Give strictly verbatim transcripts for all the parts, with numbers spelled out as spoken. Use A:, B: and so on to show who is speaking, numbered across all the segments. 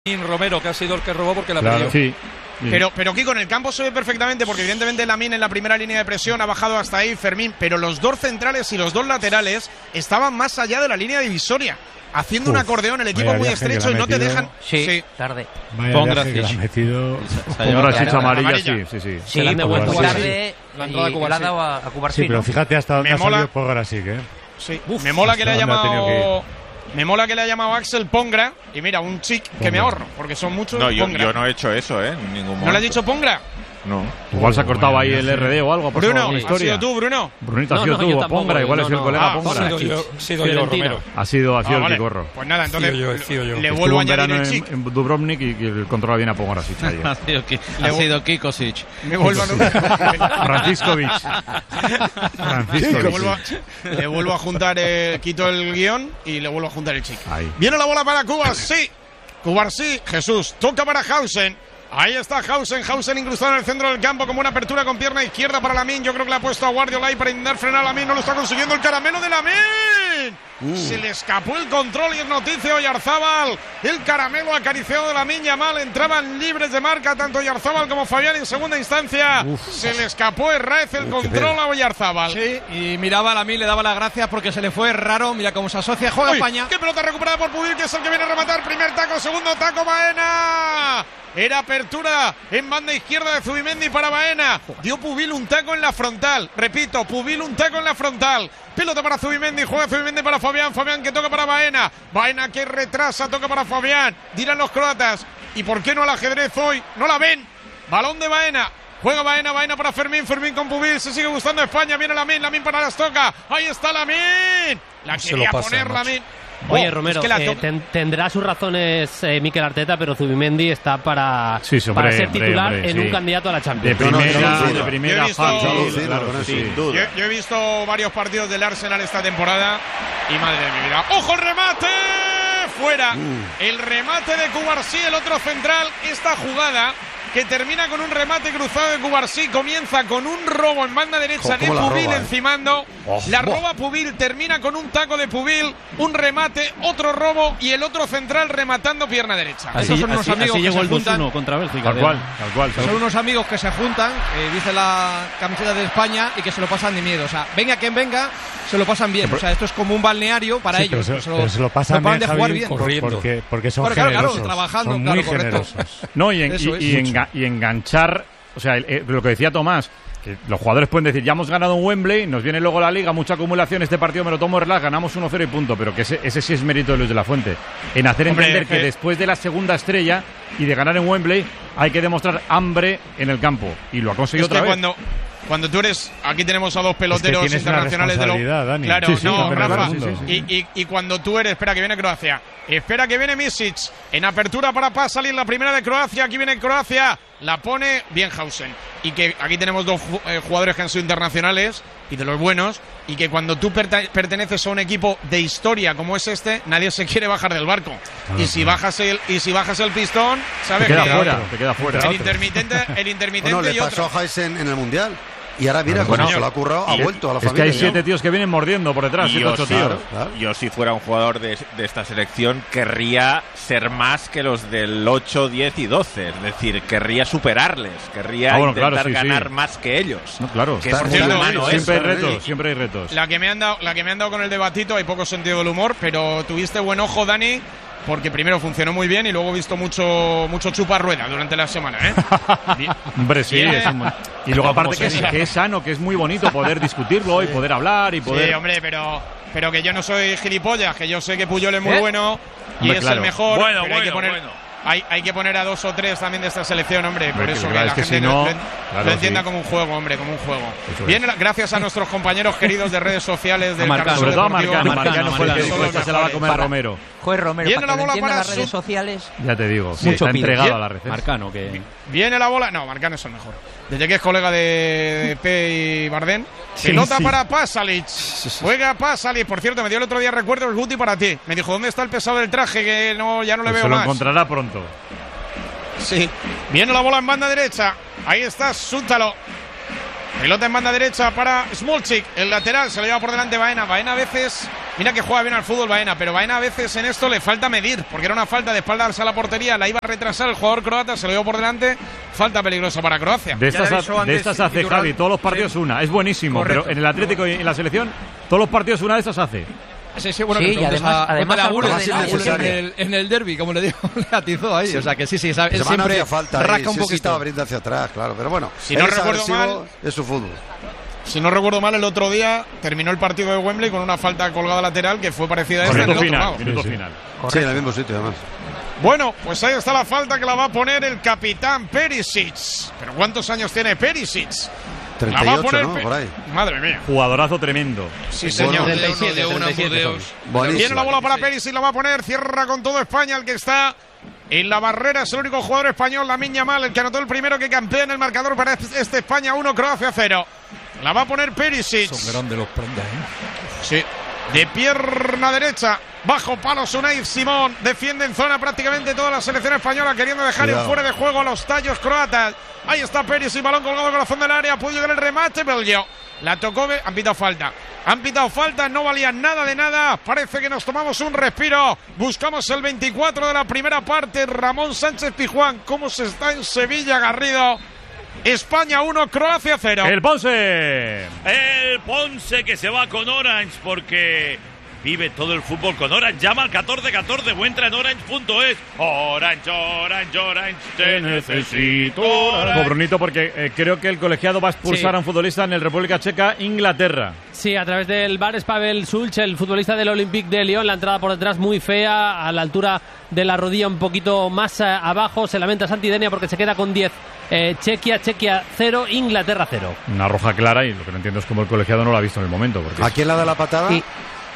A: Romero, que ha sido el que robó porque la
B: claro,
A: perdió.
B: Sí.
C: Pero, pero Kiko, en el campo se ve perfectamente porque evidentemente Lamine en la primera línea de presión ha bajado hasta ahí, Fermín, pero los dos centrales y los dos laterales estaban más allá de la línea divisoria, haciendo Uf, un acordeón, el equipo muy estrecho y no te dejan...
D: Sí, sí. tarde.
B: Pongracic ha metido... Pongracic amarilla, sí, sí, sí.
D: Sí, me he vuelto tarde
A: la entrada
D: y la ha dado a, a
B: Cubarsí. Sí, pero fíjate hasta dónde ha salido Pongracic, ¿eh?
C: Sí, Uf, me mola que le haya llamado... Me mola que le ha llamado Axel Pongra. Y mira, un chic Pongra. Que me ahorro, porque son muchos.
E: No, yo,
C: Pongra.
E: yo no he hecho eso, ¿eh? En ningún momento.
C: ¿No le has dicho Pongra?
E: No.
B: Igual se ha cortado ahí el R D o algo.
C: Bruno, ¿has sido tú, Bruno?
B: Brunito, has sido tú, o Pongra, igual es el colega Pongra.
A: Ha sido yo, sido yo, Romero.
B: Ha sido, ha sido el Picorro.
C: Pues nada, entonces
A: yo, yo.
C: le vuelvo a añadir el chic.
B: En Dubrovnik y que controla bien a Pongracic.
F: Ha sido, ha sido Kikosic.
C: Me vuelvo a...
B: Franciscovic.
C: Franciscovic. Le vuelvo a juntar, quito el guión y le vuelvo a juntar el chic. Viene la bola para Cuba, sí. Cubarsí, Jesús, toca para Hausen. Ahí está Hausen, Hausen incrustado en el centro del campo como una apertura con pierna izquierda para Lamine. Yo creo que le ha puesto a Guardiola ahí para intentar frenar a Lamine. No lo está consiguiendo el caramelo de Lamine. Uh. Se le escapó el control y es noticia Oyarzábal. El caramelo acariciado de Lamine Yamal. Entraban libres de marca tanto Oyarzábal como Fabián en segunda instancia. Uf. Se le escapó Herrez el Uf, control a Oyarzábal.
G: Sí, y miraba a Lamine, le daba las gracias porque se le fue raro. Mira cómo se asocia, juega Uy, España.
C: Qué pelota recuperada por Pubil, que es el que viene a rematar. Primer taco, segundo taco, Baena. Era apertura en banda izquierda de Zubimendi para Baena. Dio Pubil un taco en la frontal. Repito, Pubil un taco en la frontal. Pelota para Zubimendi, juega Zubimendi para Fabián. Fabián que toca para Baena. Baena que retrasa, toca para Fabián. Dirán los croatas. ¿Y por qué no al ajedrez hoy? No la ven. Balón de Baena. Juega Baena, Baena para Fermín, Fermín con Pubil, se sigue gustando España, viene Lamine, Lamine para las toca. Ahí está Lamine. La
A: se
C: quería
A: pasa,
C: poner
A: macho.
C: Lamine.
D: Oye,
C: oh,
D: Romero,
C: es que
D: eh, ten, tendrá sus razones eh, Mikel Arteta, pero Zubimendi está para,
B: sí, sí, hombre,
D: para ser
B: hombre,
D: titular
B: hombre,
D: en
B: sí.
D: un candidato a la Champions.
B: De primera,
C: no, no, no,
B: de primera
C: yo he visto,
B: fase, claro,
E: sin duda.
C: Yo, yo he visto varios partidos del Arsenal esta temporada y madre de mi vida. ¡Ojo el remate! Fuera. Uh. El remate de Cubarsí, el otro central. Esta jugada que termina con un remate cruzado de Cubarsí, comienza con un robo en banda derecha de Pubil roba, encimando, eh? oh, la roba Pubil, termina con un taco de Pubil, un remate, otro robo y el otro central rematando pierna derecha.
G: Así, Esos son unos
F: así,
G: amigos
F: así
G: que
F: llegó
G: se
F: el
G: juntan
F: dos uno contra Bélgica.
B: Tal cual, tal cual.
G: Son unos amigos que se juntan, eh, dice la camiseta de España, y que se lo pasan de miedo. O sea, venga quien venga, se lo pasan bien. O sea, esto es como un balneario para
B: sí,
G: ellos.
B: Pero se,
G: se, lo,
B: pero se lo pasan bien,
G: de
B: Javi,
G: jugar bien.
B: Corriendo. Porque, porque son
G: claro, claro,
B: generosos.
G: Claro, trabajando,
B: son
G: claro,
B: muy
G: correcto.
B: generosos. No, y, en, y, y, enga, y enganchar. O sea, el, el, lo que decía Tomás, que los jugadores pueden decir, ya hemos ganado en Wembley, nos viene luego la Liga, mucha acumulación, este partido me lo tomo relax, ganamos uno cero y punto, pero que ese, ese sí es mérito de Luis de la Fuente, en hacer Hombre, entender que, que después de la segunda estrella y de ganar en Wembley hay que demostrar hambre en el campo, y lo ha conseguido
C: es que
B: otra vez.
C: Cuando, cuando tú eres, aquí tenemos a dos peloteros
B: es que
C: internacionales de lo...
B: Dani.
C: Claro,
B: sí, sí,
C: no, Rafa,
B: sí, sí, sí.
C: Y, y, y cuando tú eres, espera que viene Croacia, espera que viene Misic, en apertura para Pasalic, la primera de Croacia, aquí viene Croacia, la pone Bienhausen, y que aquí tenemos dos eh, jugadores que han sido internacionales y de los buenos, y que cuando tú perte- perteneces a un equipo de historia como es este, nadie se quiere bajar del barco, ah, y si bajas el y si bajas el pistón, sabes
B: te queda
C: que
B: fuera, te queda fuera.
C: El intermitente, el intermitente
H: bueno,
C: y
H: le pasó
C: otro.
H: a Hausen en el Mundial. Y ahora mira,
B: bueno,
H: como se lo ha currado, ha vuelto a la
B: es
H: familia.
B: Es que hay siete tíos que vienen mordiendo por detrás, siete, ocho tíos.
E: Claro, claro. Yo si fuera un jugador de, de esta selección querría ser más que los del ocho, diez y doce. Es decir, querría superarles, querría ah, bueno, intentar claro, sí, ganar
C: sí.
E: más que ellos.
B: No, claro,
E: que
C: está,
E: es muy humano
B: siempre
E: eso.
B: hay retos, siempre hay retos.
C: La que me han dado, la que me han dado con el debatito, hay poco sentido del humor, pero tuviste buen ojo, Dani, porque primero funcionó muy bien y luego he visto mucho mucho chupar rueda durante la semana, ¿eh? Bien.
B: Hombre, sí.
C: Bien.
B: Es un... Y luego aparte que es, que es sano, que es muy bonito poder discutirlo y poder hablar y poder...
C: Sí, hombre, pero, pero que yo no soy gilipollas, que yo sé que Puyol es muy
G: ¿Eh?
C: bueno y
B: hombre,
C: es
B: claro.
C: el mejor,
E: bueno,
C: pero
E: bueno,
C: hay que poner...
E: bueno.
C: Hay, hay que poner a dos o tres también de esta selección, hombre,
B: hombre
C: por eso que,
B: claro,
C: la
B: es que
C: gente
B: si no,
C: lo,
B: claro,
C: lo entienda
B: sí.
C: como un juego, hombre, como un juego.
B: Eso
C: Bien,
B: es.
C: gracias a nuestros compañeros queridos de redes sociales del
F: Marcano,
C: Carrusel
B: sobre todo a
C: Deportivo.
B: Marcano,
F: Marcano,
B: Marcano fue el que
F: Marcano,
B: dijo, esta se la va a comer
C: para,
B: Romero.
D: Joder, Romero,
C: Viene
D: para
C: la
D: que
C: bola
D: lo entiendan
C: para
D: las redes
C: su...
D: sociales.
B: Ya te digo, sí,
D: Mucho
B: está
D: pide.
B: entregado
C: Bien.
B: a la receta.
F: Marcano, que...
C: Viene la bola... No, Marcano es el mejor. Desde que es colega de, de P y Bardem.
B: Sí,
C: Pelota
B: sí.
C: para Pasalic. Juega Pasalic. Por cierto, me dio el otro día recuerdo el Guti para ti. Me dijo, ¿dónde está el pesado del traje? Que no, ya no le
B: Pues
C: veo
B: se lo
C: más.
B: encontrará pronto.
C: Sí. Viene la bola en banda derecha. Ahí está Sútalo. Pelota en banda derecha para Smolcic. El lateral se lo lleva por delante Baena. Baena a veces Mira que juega bien al fútbol Baena, pero Baena a veces en esto le falta medir, porque era una falta de espaldas a la portería, la iba a retrasar el jugador croata, se lo dio por delante, falta peligrosa para Croacia.
B: De estas, ha, de estas hace Javi, todos los partidos sí. una, es buenísimo, correcto, pero en el Atlético y en la selección, todos los partidos una de estas hace.
G: Sí, sí, bueno, sí, y además, a, además a en, el, en el derbi, como le digo, le atizó ahí, sí. O sea que sí, sí, sabe, él siempre
H: falta
G: rasca
H: ahí,
G: un
H: sí,
G: poquito.
H: Sí, estaba abriendo hacia atrás, claro, pero bueno,
C: si no recuerdo mal,
H: es su fútbol.
C: Si no recuerdo mal, el otro día terminó el partido de Wembley con una falta colgada lateral que fue parecida a esta.
B: Minuto final,
C: lado.
B: minuto sí, sí. final.
H: Sí, en el mismo sitio además.
C: Bueno, pues ahí está la falta que la va a poner el capitán Perisic. ¿Pero cuántos años tiene Perisic?
H: treinta y ocho, poner, ¿no? Por ahí.
C: Madre mía.
B: Jugadorazo tremendo.
C: Sí, señor.
F: treinta y siete, treinta y siete.
C: Tiene la bola para Perisic, la va a poner, cierra con todo España, el que está en la barrera es el único jugador español, Lamine Yamal, el que anotó el primero que campea en el marcador para este España uno, Croacia cero. La va a poner Perisic.
A: Son grandes los prendas, ¿eh?
C: Sí. De pierna derecha, bajo palo Unai Simón, defiende en zona prácticamente toda la selección española, queriendo dejar Cuidado. en fuera de juego a los tallos croatas. Ahí está Perisic, balón colgado en el corazón del área, puede llegar el remate, Belgio. La tocó, han pitado falta. Han pitado falta, no valía nada de nada. Parece que nos tomamos un respiro. Buscamos el veinticuatro de la primera parte. Ramón Sánchez Pizjuán, cómo se está en Sevilla, Garrido. España uno, Croacia cero.
B: El Ponce.
I: El Ponce que se va con Orange porque vive todo el fútbol con Orange. Llama al catorce catorce o entra en orange punto es. Orange, Orange, Orange, te necesito.
B: Orange. Brunito, porque eh, creo que el colegiado va a expulsar sí. a un futbolista en el República Checa, Inglaterra.
D: Sí, a través del V A R es Pavel Sulch, el futbolista del Olympique de Lyon. La entrada por detrás muy fea, a la altura de la rodilla un poquito más a, abajo. Se lamenta Santidenia porque se queda con diez. Eh, Chequia, Chequia cero, Inglaterra cero.
B: Una roja clara y lo que no entiendo es cómo el colegiado no lo ha visto en el momento. Porque
H: ¿a quién le da la patada?
D: Y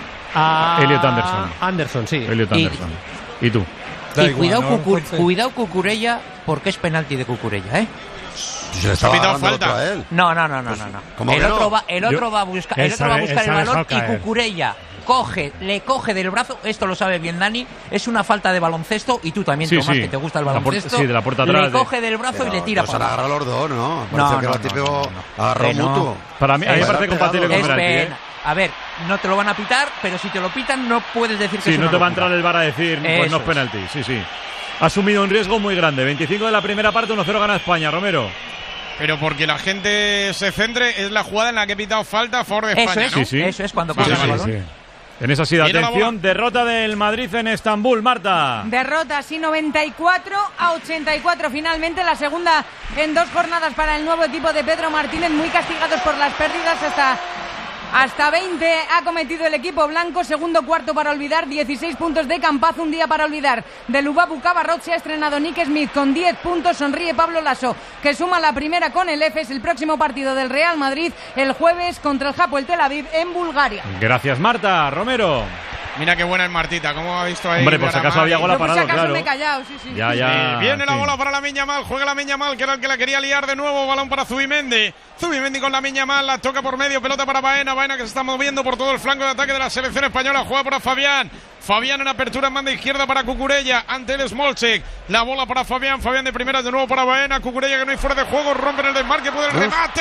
D: a
B: Elliot Anderson.
D: Anderson, sí.
B: Elliot Anderson. ¿Y, ¿Y tú?
J: Y igual, cuidado, ¿no? Cucur cuidado Cucurella, porque es penalti de Cucurella, ¿eh?
H: ¿Se le ha pitado falta a él?
J: No, no, no, no, no. no. El, otro no? Va, el otro Yo, va a buscar, el, otro va a buscar el balón y Cucurella coge, le coge del brazo, esto lo sabe bien Dani, es una falta de baloncesto y tú también,
B: sí,
J: Tomás,
B: sí.
J: que te gusta el baloncesto.
B: Sí, de la puerta atrás.
J: Le coge del brazo
H: pero,
J: y le tira
H: pues
J: para
H: agarra a los dos, ¿no? Parece
J: no,
H: que
J: no,
H: el típico
J: no, no, no.
H: agarró
J: no.
H: mutuo.
B: Para mí, a mí me parece compatible con penalti, ¿eh?
J: A ver, no te lo van a pitar, pero si te lo pitan no puedes decir que
B: sí,
J: es
B: no
J: una
B: te va a
J: locura.
B: entrar el V A R a decir, pues
J: Eso
B: no es penalti. Sí, sí. Ha asumido un riesgo muy grande. veinticinco de la primera parte, uno cero gana España, Romero.
C: Pero porque la gente se centre, es la jugada en la que he pitado falta a favor de España,
J: eso es,
C: ¿no?
B: Sí, sí.
J: Eso es cuando
B: pasa
J: sí,
B: el
J: balón.
B: Sí, sí. En esa sida, atención, derrota del Madrid en Estambul, Marta.
K: Derrota, sí, noventa y cuatro a ochenta y cuatro. Finalmente la segunda en dos jornadas para el nuevo equipo de Pedro Martínez, muy castigados por las pérdidas. Hasta, hasta veinte ha cometido el equipo blanco. Segundo cuarto para olvidar, dieciséis puntos de Campaz, un día para olvidar. De Lubabu Cabarrot se ha estrenado Nick Smith con diez puntos. Sonríe Pablo Lasso, que suma la primera con el Efes. El próximo partido del Real Madrid el jueves contra el Hapoel Tel Aviv en Bulgaria.
B: Gracias, Marta. Romero.
C: Mira qué buena es Martita, ¿cómo ha visto ahí?
B: Hombre, por si acaso había gol
K: Yo
B: parado,
K: por si acaso
B: claro.
K: me he callado, sí, sí.
B: Ya, ya.
C: Sí, viene
B: sí.
C: la bola para Lamine Yamal, juega Lamine Yamal, que era el que la quería liar de nuevo, balón para Zubimendi. Zubimendi con Lamine Yamal, la toca por medio, pelota para Baena, Baena que se está moviendo por todo el flanco de ataque de la selección española, juega para Fabián. Fabián en apertura en banda izquierda para Cucurella, ante el Smolcic. La bola para Fabián, Fabián de primera de nuevo para Baena, Cucurella que no hay fuera de juego, rompe en el desmarque, puede el remate.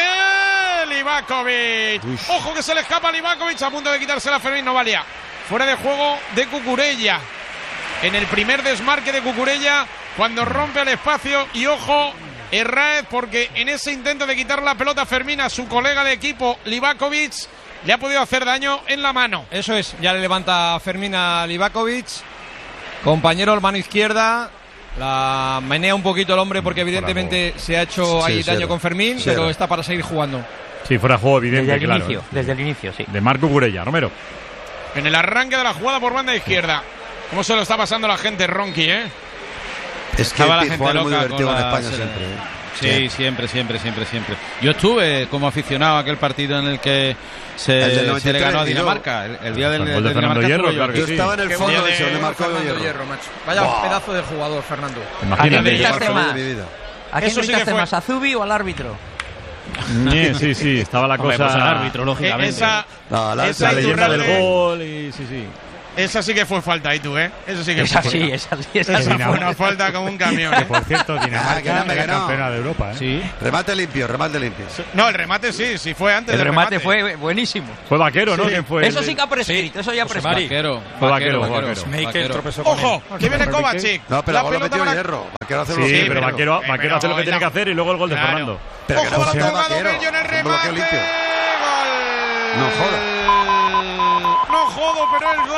C: Livakovic. Uy. Ojo que se le escapa a Livakovic, a punto de quitarse la Fermín, no valía. Fuera de juego de Cucurella. En el primer desmarque de Cucurella, cuando rompe el espacio. Y ojo, Herráez, porque en ese intento de quitar la pelota a Fermín a su colega de equipo, Livakovic, le ha podido hacer daño en la mano.
G: Eso es, ya le levanta Fermín a Livakovic. Compañero, la mano izquierda. La menea un poquito el hombre porque evidentemente se ha hecho sí, ahí sí, daño sí, con Fermín, sí, pero sí. está para seguir jugando.
B: Sí, fuera de juego evidente,
J: desde el
B: claro.
J: Inicio, desde el inicio, sí.
B: De Marco Cucurella, Romero.
C: En el arranque de la jugada por banda izquierda. ¿Cómo se lo está pasando la gente, Ronqui, eh?
H: Es que
F: Estaba
H: el
F: la gente loca
H: muy divertido
F: con
H: en
F: la...
H: España siempre. ¿eh?
F: Sí, sí, siempre, siempre, siempre, siempre. Yo estuve como aficionado a aquel partido en el que se, se le ganó a Dinamarca. El, el día del, del, del Dinamarca.
B: Hierro, claro que
H: yo
B: sí.
H: estaba en el fondo de,
G: de
H: donde marcó
G: Fernando Hierro, macho. Vaya wow. pedazo de jugador, Fernando.
J: ¿A quién gritaste más? ¿A quién
C: Eso sí
J: gritaste
C: que
J: más? ¿A Zubi o al árbitro?
B: Sí, sí, estaba la cosa.
D: Hombre, pues el árbitro, lógicamente.
C: Esa,
H: no, la,
C: esa
B: la leyenda del gol y sí, sí.
C: Esa sí que fue falta, y tú, ¿eh? Esa sí que
J: esa
C: fue
J: sí,
C: falta.
J: esa sí, esa,
C: esa
J: sí
C: fue una falta como un camión. ¿eh?
L: Que por cierto, Dinamarca
H: Ah,
L: era
H: no.
L: campeona de Europa, ¿eh?
F: Sí.
H: Remate limpio, remate limpio.
C: No, el remate sí, sí fue antes
J: el
C: del
J: remate,
C: remate.
J: fue buenísimo.
B: Fue Vaquero, ¿no?
C: Sí.
B: ¿Quién fue?
J: Eso
B: el-
J: sí que ha prescrito, eso ya ha prescrito.
F: Vaquero.
B: Fue Vaquero,
F: Vaquero.
B: Vaquero.
A: Schmeichel tropezó con
C: ¡Ojo!
A: él.
C: Que viene Kovacic.
H: No, pero
C: La
H: luego lo
C: pelota
H: metió
C: para-
H: Hierro. Vaquero hace
B: Sí,
H: bloqueo.
B: pero Vaquero,
C: pero
B: Vaquero hace lo que tiene
C: la-
B: que hacer y luego el gol de
C: Claro.
B: Fernando.
H: Pero que
C: Ojo,
H: no
C: balón
H: sea
C: colgado,
H: Vaquero.
C: Bello en el
H: Un bloqueo
C: remate.
H: limpio.
C: Gol.
H: No joda.
C: No jodo, pero el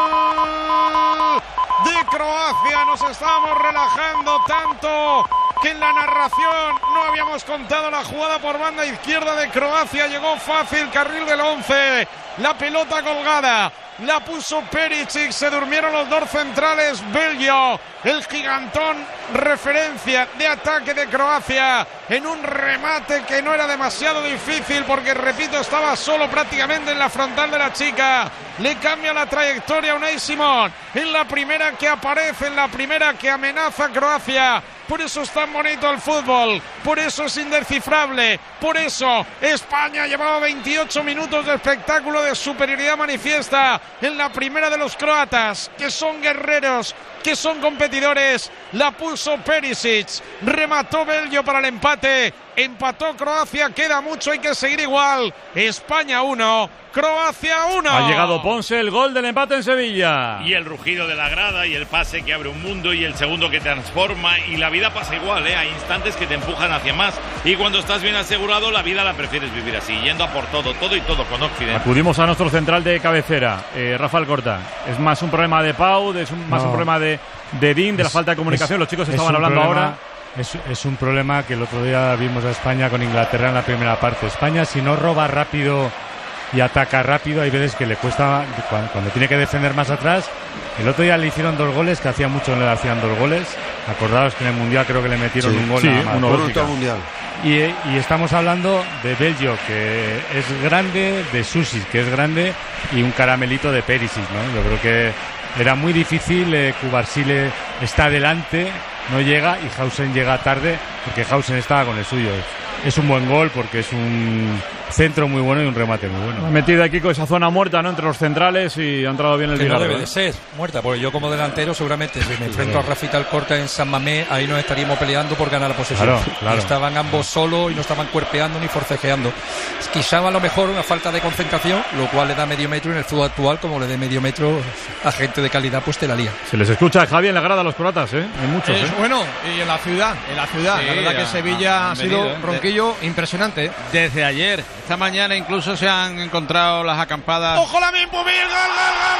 C: gol de Croacia. Nos estábamos relajando tanto que en la narración no habíamos contado la jugada por banda izquierda de Croacia. Llegó fácil, carril del once. La pelota colgada. La puso Perisic, se durmieron los dos centrales. Bello, el gigantón, referencia de ataque de Croacia en un remate que no era demasiado difícil porque, repito, estaba solo prácticamente en la frontal de la chica. Le cambia la trayectoria a Unai Simón en la primera que aparece, en la primera que amenaza a Croacia. Por eso es tan bonito el fútbol, por eso es indescifrable, por eso España llevaba veintiocho minutos de espectáculo de superioridad manifiesta en la primera de los croatas, que son guerreros, que son competidores. La puso Perisic, remató Bello para el empate, empató Croacia, queda mucho, hay que seguir igual. España uno, Croacia uno.
B: Ha llegado Ponce, el gol del empate en Sevilla.
I: Y el rugido de la grada y el pase que abre un mundo y el segundo que transforma, y la vida pasa igual, ¿eh? Hay instantes que te empujan hacia más y cuando estás bien asegurado la vida la prefieres vivir así, yendo a por todo, todo y todo con Occidente.
B: Acudimos a nuestro central de cabecera, eh, Rafael Corta. ¿Es más un problema de Pau, es un, más
L: No.
B: un problema de, de Dean, de la
L: Es-
B: falta de comunicación?
L: es-
B: Los chicos
L: es
B: estaban
L: un
B: hablando
L: problema-
B: ahora.
L: Es, es un problema que el otro día vimos a España con Inglaterra en la primera parte. España, si no roba rápido y ataca rápido, hay veces que le cuesta, cuando, cuando tiene que defender más atrás. El otro día le hicieron dos goles, que hacía mucho no le hacían dos goles. Acordaos que en el Mundial creo que le metieron
H: Sí,
L: un gol
B: sí,
L: nada más.
B: uno,
H: Por
B: Bélgica.
H: todo mundial.
L: Y, y estamos hablando de Belgio, que es grande, de Susis, que es grande, y un caramelito de Perisic, ¿no? Yo creo que era muy difícil, eh, Cubarsile está adelante, no llega, y Hausen llega tarde, porque Hausen estaba con el suyo. Es un buen gol, porque es un centro muy bueno y un remate muy
B: Ha
L: bueno.
B: metido aquí con esa zona muerta, ¿no? Entre los centrales y ha entrado bien el
A: Que no
B: Villarreal.
A: debe de ser muerta, porque yo como delantero seguramente si me enfrento a Rafita Alcorta en San Mamés, ahí nos estaríamos peleando por ganar la posesión.
L: Claro, claro.
A: Y estaban ambos solos y no estaban cuerpeando ni forcejeando. Quizá a lo mejor una falta de concentración, lo cual le da medio metro, y en el fútbol actual, como le dé medio metro a gente de calidad, pues te la lía.
B: Se les escucha, Javi, en la grada a los croatas, ¿eh? Hay muchos,
G: Es
B: ¿eh?
G: bueno, y en la ciudad, en la ciudad.
F: Sí,
G: la verdad que
F: ha-
G: Sevilla
F: han
G: ha sido
F: venido, ¿eh?
G: ronquillo impresionante. ¿eh?
F: Desde ayer, esta mañana incluso se han encontrado las acampadas.
C: ¡Ojo la mismo! ¡Gol, gol, gol!